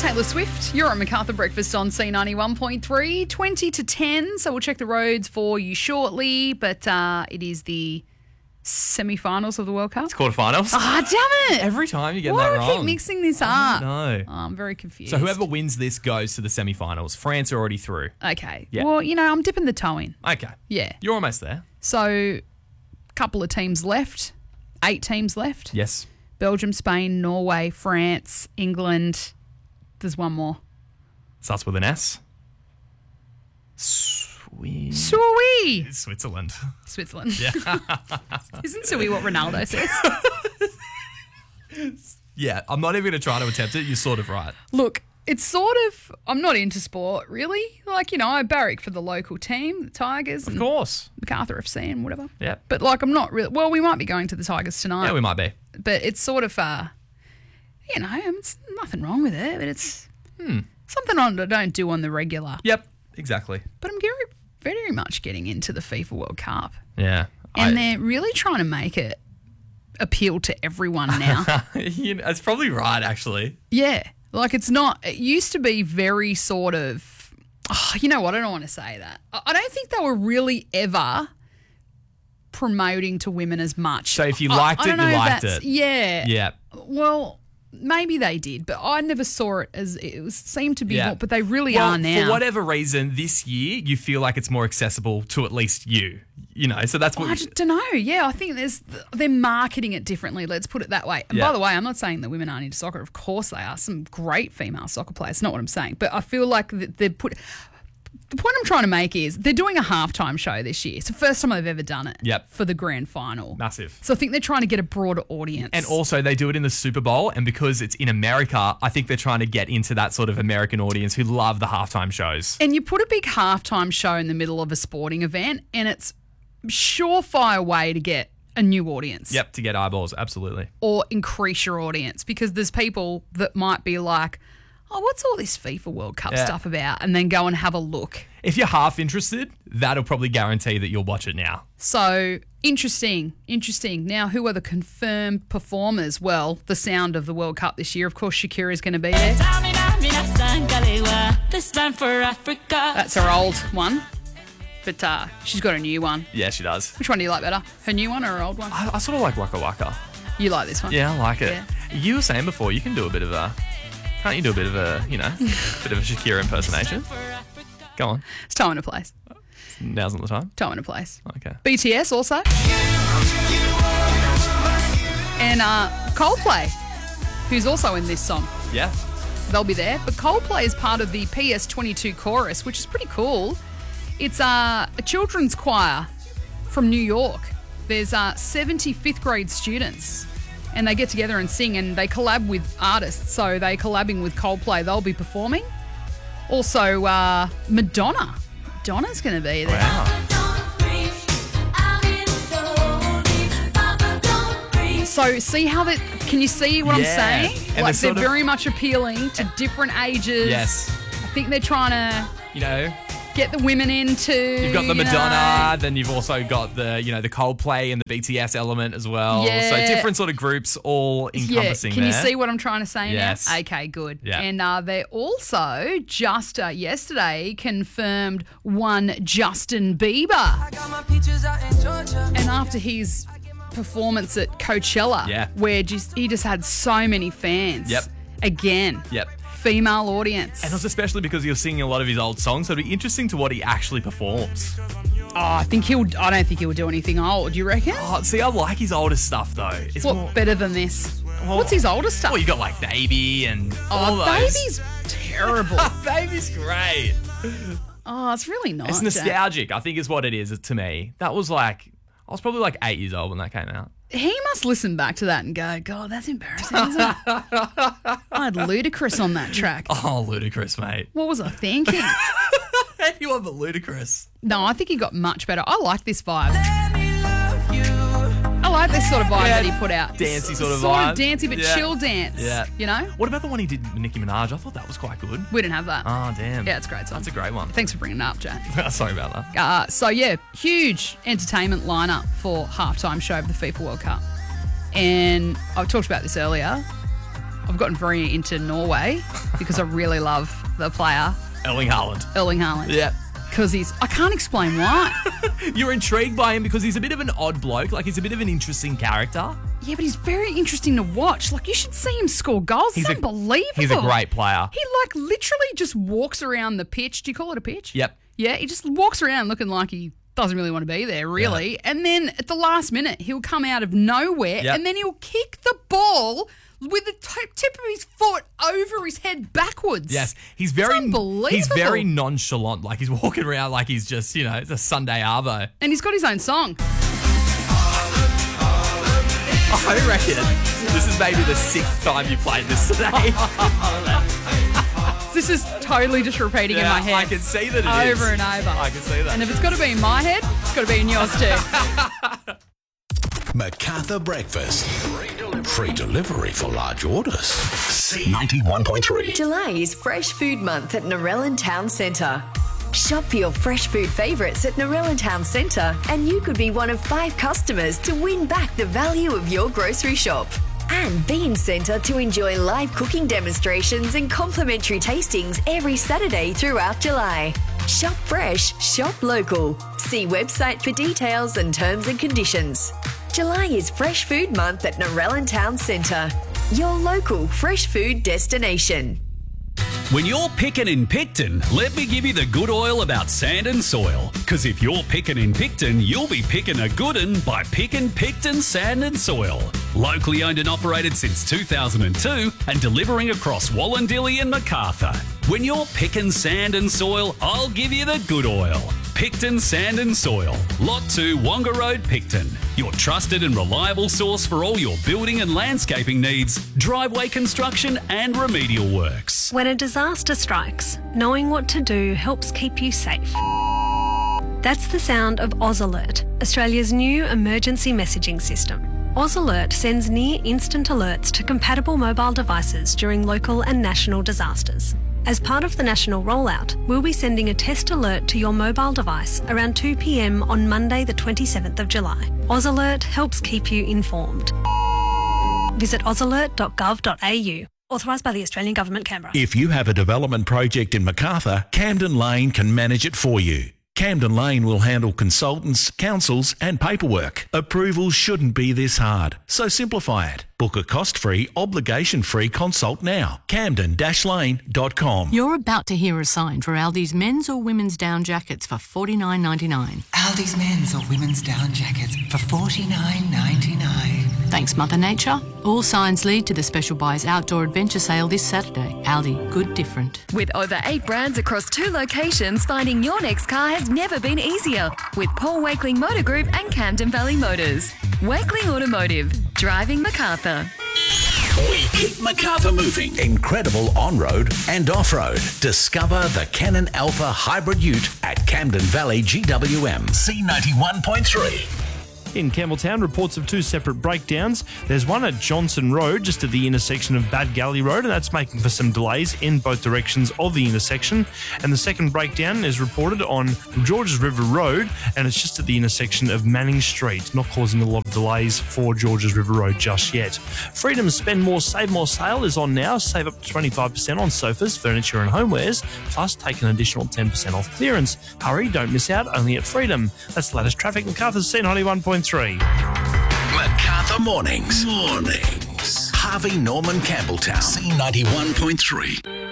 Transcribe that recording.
Taylor Swift, you're on MacArthur Breakfast on C91.3, 20 to 10. So we'll check the roads for you shortly, but it is the semi-finals of the World Cup. It's quarterfinals. Ah, damn it. Every time you get Why that do wrong. I keep mixing this up? No. Oh, I'm very confused. So whoever wins this goes to the semi-finals. France are already through. Okay. Yeah. Well, I'm dipping the toe in. Okay. Yeah. You're almost there. So, couple of teams left. 8 teams left. Yes. Belgium, Spain, Norway, France, England. There's one more. Starts with an S. Sui. Switzerland. Switzerland. Yeah. Isn't Sui what Ronaldo says? Yeah, I'm not even going to try to attempt it. You're sort of right. Look, it's sort of, I'm not into sport, really. I barrack for the local team, the Tigers. Of course. MacArthur FC and whatever. Yeah. But, I'm not really, well, we might be going to the Tigers tonight. Yeah, we might be. But it's sort of, it's nothing wrong with it, but it's something I don't do on the regular. Yep, exactly. But I'm very, very much getting into the FIFA World Cup. Yeah. And they're really trying to make it appeal to everyone now. It's probably right, actually. Yeah. It used to be very sort of, you know what, I don't want to say that. I don't think they were really ever promoting to women as much. So if you liked it, you liked it. Yeah. Yeah. Well, maybe they did, but I never saw it as seemed to be more, but they really are now. For whatever reason, this year, you feel like it's more accessible to at least you. So that's what... I just don't know. Yeah, I think they're marketing it differently. Let's put it that way. And by the way, I'm not saying that women aren't into soccer. Of course they are. Some great female soccer players. Not what I'm saying. But I feel like they're put... The point I'm trying to make is they're doing a halftime show this year. It's the first time they've ever done it for the grand final. Massive. So I think they're trying to get a broader audience. And also they do it in the Super Bowl, and because it's in America, I think they're trying to get into that sort of American audience who love the halftime shows. And you put a big halftime show in the middle of a sporting event, and it's a surefire way to get a new audience. Yep, to get eyeballs, absolutely. Or increase your audience, because there's people that might be like, oh, what's all this FIFA World Cup stuff about? And then go and have a look. If you're half interested, that'll probably guarantee that you'll watch it now. So, interesting. Now, who are the confirmed performers? Well, the sound of the World Cup this year. Of course, Shakira's going to be there. That's her old one. But she's got a new one. Yeah, she does. Which one do you like better? Her new one or her old one? I sort of like Waka Waka. You like this one? Yeah, I like it. Yeah. You were saying before, you can do a bit of a... Can't you do a bit of a, bit of a Shakira impersonation? Go on. It's Time and a Place. Now's not the time. Time and a Place. Okay. BTS also. And Coldplay, who's also in this song. Yeah. They'll be there. But Coldplay is part of the PS22 chorus, which is pretty cool. It's a children's choir from New York. There's 70 fifth grade students. And they get together and sing, and they collab with artists. So they're collabing with Coldplay. They'll be performing. Also, Madonna. Madonna's going to be there. Wow. So see how that... Can you see what I'm saying? And Like, they're they're very much appealing to different ages. Yes. I think they're trying to get the women into... You've got the Madonna, then you've also got the, the Coldplay and the BTS element as well. Yeah. So different sort of groups all encompassing Can there. you see what I'm trying to say Yes. now? Okay, good. Yeah. And they also just yesterday confirmed one Justin Bieber. And after his performance at Coachella, where he just had so many fans. Yep. Again. Yep. Female audience. And it was especially because you're singing a lot of his old songs, so it'll be interesting to what he actually performs. Oh, I don't think he'll do anything old. Do you reckon? Oh, see, I like his older stuff though. It's What more, better than this? well, What's his older stuff? Well, you got like Baby and all those. Baby's terrible. Baby's great. Oh, it's really not. It's nostalgic, I think is what it is to me. That was like, I was probably like 8 years old when that came out. He must listen back to that and go, God, that's embarrassing, isn't it? I had Ludacris on that track. Oh, Ludacris, mate. What was I thinking? Anyone but Ludacris. No, I think he got much better. I like this vibe. I like this sort of vibe that he put out. Dancey sort of Sort vibe. of dancey, but chill dance. Yeah. You know? What about the one he did with Nicki Minaj? I thought that was quite good. We didn't have that. Oh, damn. Yeah, it's a great song. That's a great one. Thanks for bringing it up, Jack. Sorry about that. So, yeah, huge entertainment lineup for halftime show of the FIFA World Cup. And I talked about this earlier. I've gotten very into Norway because I really love the player Erling Haaland. Yeah. Because I can't explain why. You're intrigued by him because he's a bit of an odd bloke. Like, he's a bit of an interesting character. Yeah, but he's very interesting to watch. Like, you should see him score goals. It's unbelievable. He's a great player. He, literally just walks around the pitch. Do you call it a pitch? Yep. Yeah, he just walks around looking like he doesn't really want to be there, really. Yeah. And then at the last minute, he'll come out of nowhere and then he'll kick the ball with the tip of his foot over his head backwards. Yes, he's very nonchalant. Like, he's walking around like he's just, it's a Sunday arvo. And he's got his own song. I reckon this is maybe the 6th time you played this today. This is totally just repeating in my head. I can see that it is. Over and over. I can see that. And if it's got to be in my head, it's got to be in yours too. Macarthur Breakfast. Free delivery for large orders. C91.3. July is Fresh Food Month at Narellan Town Centre. Shop for your fresh food favourites at Narellan Town Centre and you could be one of 5 customers to win back the value of your grocery shop. And be in centre to enjoy live cooking demonstrations and complimentary tastings every Saturday throughout July. Shop fresh, shop local. See website for details and terms and conditions. July is Fresh Food Month at Narellan Town Centre, your local fresh food destination. When you're picking in Picton, let me give you the good oil about sand and soil. Because if you're picking in Picton, you'll be picking a good un by picking Picton Sand and Soil. Locally owned and operated since 2002 and delivering across Wallandilly and Macarthur. When you're picking sand and soil, I'll give you the good oil. Picton Sand and Soil, Lot 2, Wonga Road, Picton. Your trusted and reliable source for all your building and landscaping needs, driveway construction and remedial works. When a disaster strikes, knowing what to do helps keep you safe. That's the sound of AusAlert, Australia's new emergency messaging system. AusAlert sends near instant alerts to compatible mobile devices during local and national disasters. As part of the national rollout, we'll be sending a test alert to your mobile device around 2 p.m. on Monday the 27th of July. AusAlert helps keep you informed. Visit ausalert.gov.au. Authorised by the Australian Government, Canberra. If you have a development project in Macarthur, Camden Lane can manage it for you. Camden Lane will handle consultants, councils and paperwork. Approvals shouldn't be this hard, so simplify it. Book a cost-free, obligation-free consult now. camden-lane.com. You're about to hear a sign for Aldi's men's or women's down jackets for $49.99. Aldi's men's or women's down jackets for $49.99. Thanks, Mother Nature. All signs lead to the Special Buys Outdoor Adventure Sale this Saturday. Aldi, good different. With over 8 brands across 2 locations, finding your next car has never been easier. With Paul Wakeling Motor Group and Camden Valley Motors. Wakeling Automotive. Driving Macarthur. We keep Macarthur moving. Incredible on-road and off-road. Discover the Canon Alpha Hybrid Ute at Camden Valley GWM. C91.3. In Campbelltown, reports of 2 separate breakdowns. There's one at Johnson Road, just at the intersection of Bad Galley Road, and that's making for some delays in both directions of the intersection. And the second breakdown is reported on Georges River Road, and it's just at the intersection of Manning Street, not causing a lot of delays for Georges River Road just yet. Freedom's Spend More, Save More sale is on now. Save up to 25% on sofas, furniture and homewares, plus take an additional 10% off clearance. Hurry, don't miss out, only at Freedom. That's the latest traffic. Macarthur's C91.3. Macarthur Mornings. Harvey Norman Campbelltown. C91.3.